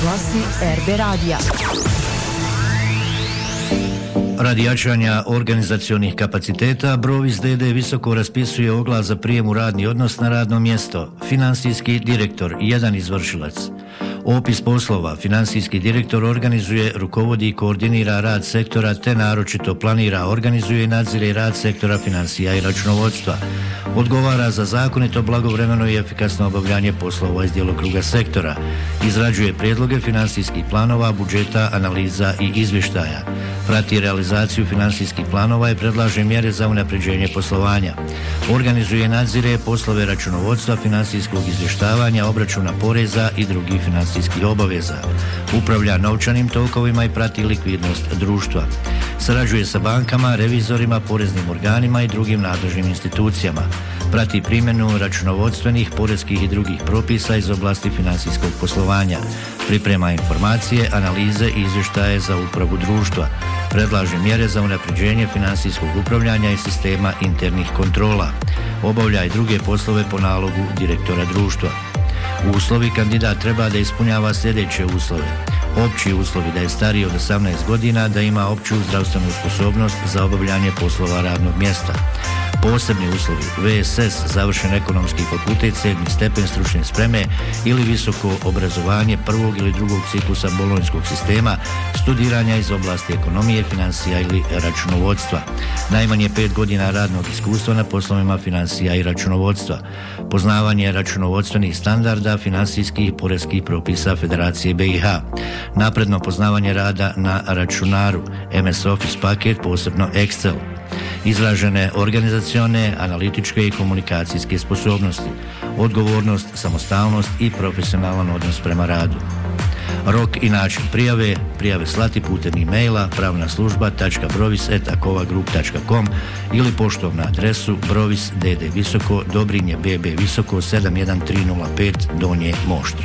Oglasi RB radija. Radi jačanja organizacionih kapaciteta, Brovis d.d. Visoko raspisuje oglas za prijem u radni odnos na radno mjesto. Finansijski direktor, jedan izvršilac. Opis poslova. Finansijski direktor organizuje, rukovodi i koordinira rad sektora te naročito planira, organizuje i nadzire rad sektora financija i računovodstva. Odgovara za zakonito, blagovremeno i efikasno obavljanje poslova iz djelokruga sektora. Izrađuje prijedloge finansijskih planova, budžeta, analiza i izvještaja. Prati realizaciju finansijskih planova i predlaže mjere za unapređenje poslovanja. Organizuje i nadzire poslove računovodstva, finansijskog izvještavanja, obračuna poreza i drugih financijskih obaveza. Upravlja novčanim tokovima i prati likvidnost društva. Sarađuje sa bankama, revizorima, poreznim organima i drugim nadležnim institucijama. Prati primjenu računovodstvenih, porezkih i drugih propisa iz oblasti financijskog poslovanja. Priprema informacije, analize i izvještaje za upravu društva. Predlaže mjere za unapređenje financijskog upravljanja i sistema internih kontrola. Obavlja i druge poslove po nalogu direktora društva. Uslovi. Kandidat treba da ispunjava sljedeće uslove. Opći uslovi: da je stariji od 18 godina, da ima opću zdravstvenu sposobnost za obavljanje poslova radnog mjesta. Posebni uslovi: VSS, završen ekonomski fakultet, 7. stepen stručne spreme ili visoko obrazovanje prvog ili drugog ciklusa bolonjskog sistema, studiranja iz oblasti ekonomije, financija ili računovodstva. Najmanje 5 godina radnog iskustva na poslovima financija i računovodstva. Poznavanje računovodstvenih standarda, finansijskih i porezkih propisa Federacije BiH. Napredno poznavanje rada na računaru, MS Office paket, posebno Excel. Izražene organizacione, analitičke i komunikacijske sposobnosti, odgovornost, samostalnost i profesionalan odnos prema radu. Rok i način prijave slati putem e-maila pravnaslužba.brovis@akovagroup.com ili poštom na adresu Brovis d.d. Visoko, Dobrinje BB Visoko 71305 Donje Moštre.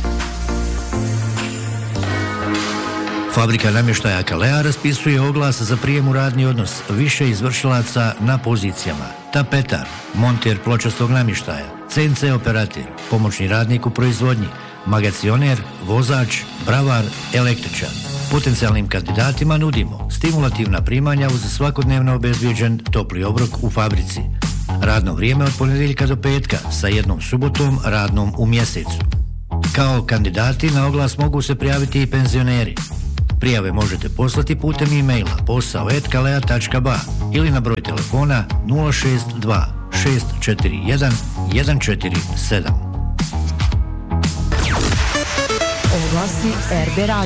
Fabrika namještaja Kalea raspisuje oglas za prijem u radni odnos, više izvršilaca na pozicijama: tapetar, monter pločastog namještaja, CNC operator, pomoćni radnik u proizvodnji, magacioner, vozač, bravar, električar. Potencijalnim kandidatima nudimo stimulativna primanja uz svakodnevno obezbijeđen topli obrok u fabrici. Radno vrijeme od ponedjeljka do petka sa jednom subotom radnom u mjesecu. Kao kandidati na oglas mogu se prijaviti i penzioneri. Prijave možete poslati putem e-maila posao@kalea.ba ili na broj telefona 062 641 147. Oglasi RB radija.